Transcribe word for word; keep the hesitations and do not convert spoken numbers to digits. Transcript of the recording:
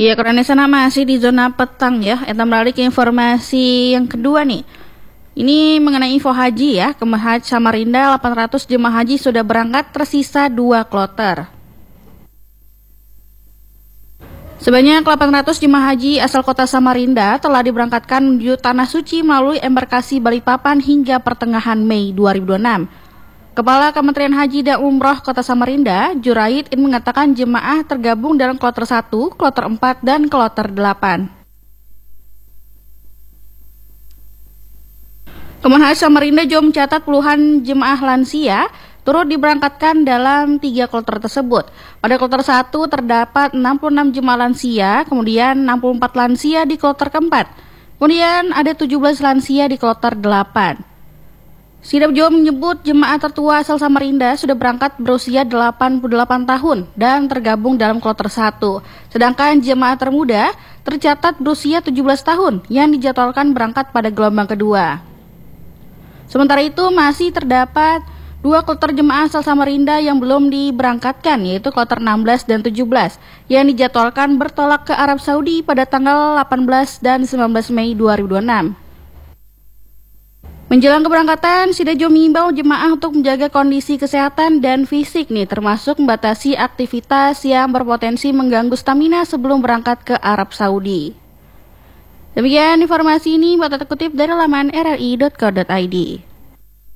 Iya, karena sana masih di zona petang ya. Kita beralih ke informasi yang kedua nih. Ini mengenai info haji ya. Kemah Samarinda delapan ratus jemaah haji sudah berangkat, tersisa dua kloter. Sebanyak delapan ratus jemaah haji asal kota Samarinda telah diberangkatkan menuju Tanah Suci melalui embarkasi Balikpapan hingga pertengahan Mei dua ribu dua puluh enam. Kepala Kementerian Haji dan Umroh Kota Samarinda, Juraid In mengatakan jemaah tergabung dalam kloter satu, kloter empat, dan kloter delapan. Kemenhaj Samarinda juga mencatat puluhan jemaah lansia turut diberangkatkan dalam tiga kloter tersebut. Pada kloter satu terdapat enam puluh enam jemaah lansia, kemudian enam puluh empat lansia di kloter keempat. Kemudian ada tujuh belas lansia di kloter delapan. Sidap juga menyebut jemaah tertua asal Samarinda sudah berangkat berusia delapan puluh delapan tahun dan tergabung dalam kloter satu. Sedangkan jemaah termuda tercatat berusia tujuh belas tahun yang dijadwalkan berangkat pada gelombang kedua. Sementara itu masih terdapat dua kloter jemaah asal Samarinda yang belum diberangkatkan, yaitu kloter enam belas dan tujuh belas yang dijadwalkan bertolak ke Arab Saudi pada tanggal delapan belas dan sembilan belas Mei dua ribu dua puluh enam. Menjelang keberangkatan, Sidajo mengimbau jemaah untuk menjaga kondisi kesehatan dan fisik nih, termasuk membatasi aktivitas yang berpotensi mengganggu stamina sebelum berangkat ke Arab Saudi. Demikian informasi ini buat kutip dari laman r r i dot co dot i d.